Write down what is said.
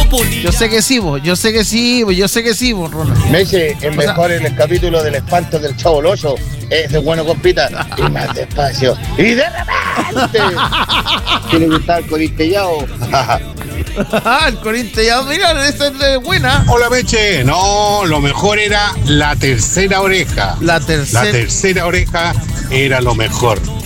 Yo sé que sí, vos, Ronald. Meche, es mejor en el capítulo del espanto del Chavo del Ocho. Ese bueno, compita. Y más despacio. Y de repente. ¿Qué le gustaba el corintellado? El corintellado, mira, esa es buena. Hola, Meche. No, lo mejor era la tercera oreja. La tercera oreja era lo mejor.